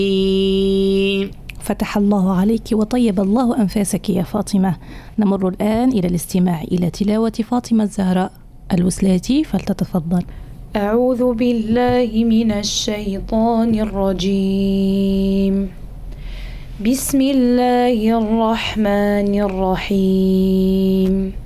فتح الله عليك وطيب الله أنفاسك يا فاطمة. نمر الآن إلى الاستماع إلى تلاوة فاطمة الزهراء الوسلاتي، فلتتفضل. أعوذ بالله من الشيطان الرجيم. بسم الله الرحمن الرحيم.